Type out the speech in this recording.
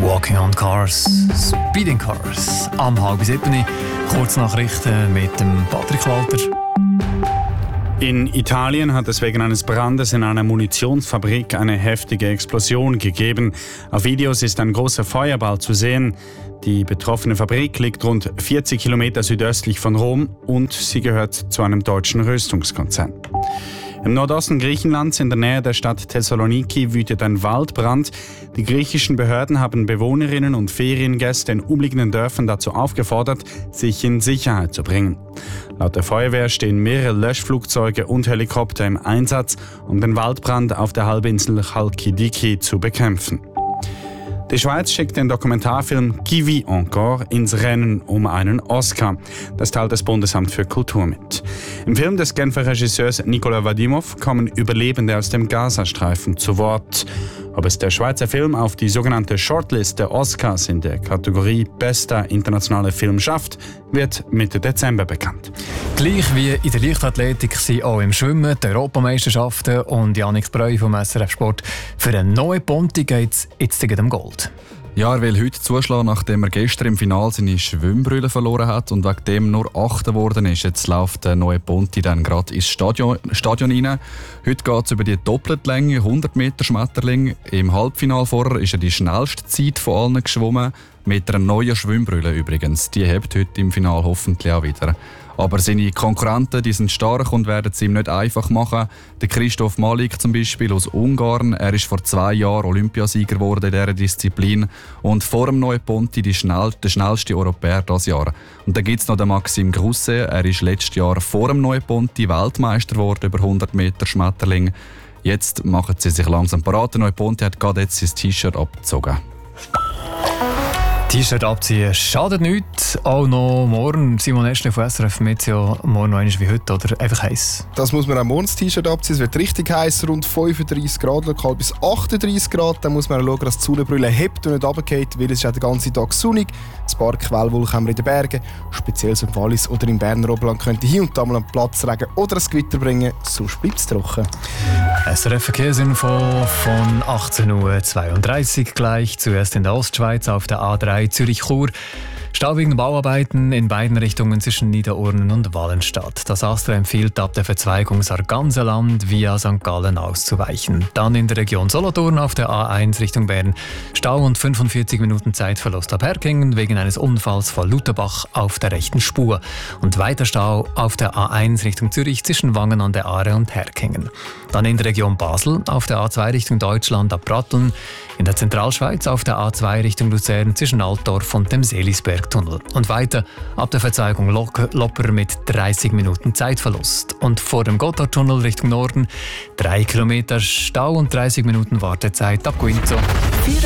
Walking on Cars, Speeding Cars, am 6:30. Kurznachrichten mit dem Patrick Walter. In Italien hat es wegen eines Brandes in einer Munitionsfabrik eine heftige Explosion gegeben. Auf Videos ist ein großer Feuerball zu sehen. Die betroffene Fabrik liegt rund 40 Kilometer südöstlich von Rom und sie gehört zu einem deutschen Rüstungskonzern. Im Nordosten Griechenlands in der Nähe der Stadt Thessaloniki wütet ein Waldbrand. Die griechischen Behörden haben Bewohnerinnen und Feriengäste in umliegenden Dörfern dazu aufgefordert, sich in Sicherheit zu bringen. Laut der Feuerwehr stehen mehrere Löschflugzeuge und Helikopter im Einsatz, um den Waldbrand auf der Halbinsel Chalkidiki zu bekämpfen. Die Schweiz schickt den Dokumentarfilm Qui vit encore ins Rennen um einen Oscar. Das teilt das Bundesamt für Kultur mit. Im Film des Genfer Regisseurs Nicolas Vadimov kommen Überlebende aus dem Gazastreifen zu Wort. Ob es der Schweizer Film auf die sogenannte Shortlist der Oscars in der Kategorie Bester internationaler Film schafft, wird Mitte Dezember bekannt. Gleich wie in der Leichtathletik sind auch im Schwimmen die Europameisterschaften und Janik Breu vom SRF Sport. Für einen neuen Ponti geht es jetzt gegen den Gold. Ja, er will heute zuschlagen, nachdem er gestern im Finale seine Schwimmbrille verloren hat und wegen dem nur 8. geworden ist. Jetzt läuft der neue Ponti dann gerade ins Stadion rein. Heute geht es über die doppelte Länge, 100 Meter Schmetterling. Im Halbfinale vorher ist er die schnellste Zeit von allen geschwommen. Mit einer neuen Schwimmbrille übrigens. Die hebt heute im Finale hoffentlich auch wieder. Aber seine Konkurrenten, die sind stark und werden es ihm nicht einfach machen. Der Christoph Malik zum Beispiel aus Ungarn, er ist vor 2 Jahren Olympiasieger geworden in dieser Disziplin und vor dem neuen Ponti der schnellste Europäer dieses Jahr. Und dann gibt es noch den Maxime Grousset, er ist letztes Jahr vor dem neuen Ponti Weltmeister geworden über 100 Meter Schmetterling. Jetzt machen sie sich langsam parat. Der neue Ponti hat gerade jetzt sein T-Shirt abgezogen. T-Shirt abziehen schadet nichts. Auch noch morgen. Simon Eschle von SRF Meteo. Morgen noch einmal wie heute oder einfach heiß? Das muss man auch morgen das T-Shirt abziehen. Es wird richtig heiß, rund 35 Grad, lokal bis 38 Grad. Dann muss man auch schauen, dass die Sonnenbrille hebt und nicht runterfällt, weil es ist auch den ganzen Tag sonnig. Ein paar Quellwolken haben wir in den Bergen. Speziell so im Wallis oder im Berner Oberland könnte hier und da mal einen Platzregen oder ein Gewitter bringen. Sonst bleibt es trocken. SRF Verkehrsinfo von 18:32 Uhr gleich. Zuerst in der Ostschweiz auf der A3 Zürich-Chur. Stau wegen Bauarbeiten in beiden Richtungen zwischen Niederurnen und Wallenstadt. Das ASTRA empfiehlt, ab der Verzweigung Sarganserland via St. Gallen auszuweichen. Dann in der Region Solothurn auf der A1 Richtung Bern. Stau und 45 Minuten Zeitverlust ab Herkingen wegen eines Unfalls vor Lutherbach auf der rechten Spur. Und weiter Stau auf der A1 Richtung Zürich zwischen Wangen an der Aare und Herkingen. Dann in der Region Basel auf der A2 Richtung Deutschland ab Pratteln. In der Zentralschweiz auf der A2 Richtung Luzern zwischen Altdorf und dem Seelisbergtunnel. Und weiter ab der Verzweigung Lopper mit 30 Minuten Zeitverlust. Und vor dem Gotthardtunnel Richtung Norden 3 Kilometer Stau und 30 Minuten Wartezeit ab Guinzo.